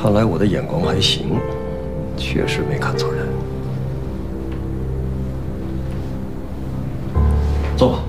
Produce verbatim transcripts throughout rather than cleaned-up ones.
看来我的眼光还行，确实没看错人。坐吧。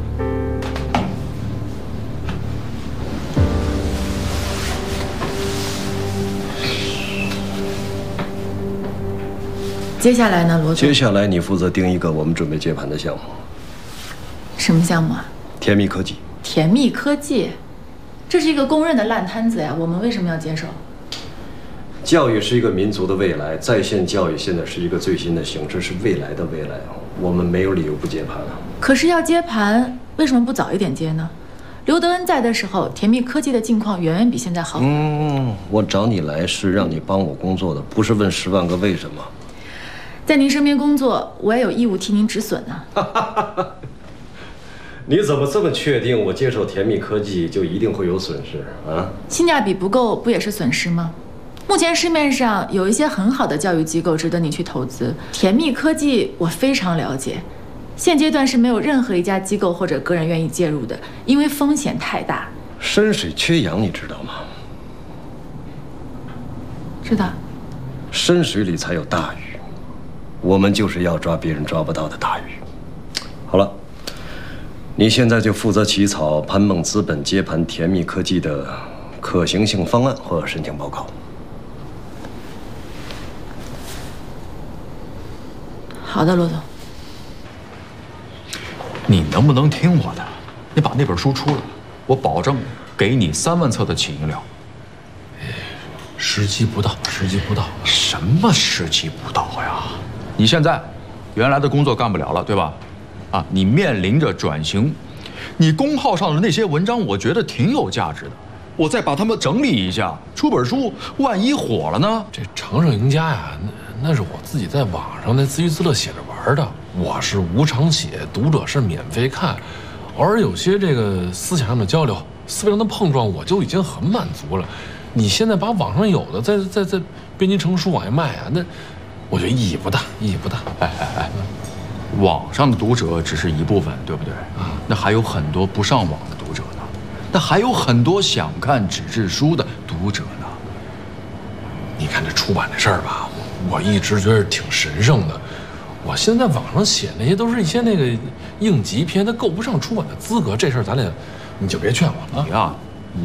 接下来呢，罗总？ 接下来你负责定一个我们准备接盘的项目。 什么项目啊？ 甜蜜科技。 甜蜜科技，这是一个公认的烂摊子呀，我们为什么要接手？ 教育是一个民族的未来，在线教育现在是一个最新的形式，是未来的未来，我们没有理由不接盘啊。 可是要接盘，为什么不早一点接呢？刘德恩在的时候，甜蜜科技的境况远远比现在好。 嗯，我找你来是让你帮我工作的，不是问十万个为什么。 在您身边工作，我也有义务替您止损呢。 你怎么这么确定我接手甜蜜科技就一定会有损失啊？ 性价比不够，不也是损失吗？目前市面上有一些很好的教育机构值得你去投资，甜蜜科技我非常了解，现阶段是没有任何一家机构或者个人愿意介入的，因为风险太大。 深水缺氧，你知道吗？ 知道。 深水里才有大鱼，我们就是要抓别人抓不到的大鱼。好了，你现在就负责起草潘梦资本接盘甜蜜科技的可行性方案和申请报告。 好的，罗总。 你能不能听我的？你把那本书出来，我保证给你三万册的起因料。 时机不到，时机不到。 什么时机不到呀？你现在原来的工作干不了了，对吧？啊，你面临着转型，你公号上的那些文章，我觉得挺有价值的。我再把它们整理一下，出本书，万一火了呢？ 这常胜赢家呀，那那是我自己在网上那自娱自乐写着玩的。我是无偿写，读者是免费看，偶尔有些这个思想上的交流、思维上的碰撞，我就已经很满足了。你现在把网上有的再再再编辑成书往外卖啊，那我觉得意义不大，意义不大。 哎哎哎，网上的读者只是一部分，对不对？啊，那还有很多不上网的读者呢，那还有很多想看纸质书的读者呢。 你看这出版这事儿吧，我一直觉得挺神圣的。我现在网上写那些都是一些那个应急片，它够不上出版的资格。这事儿咱俩你就别劝我了。 你呀、啊，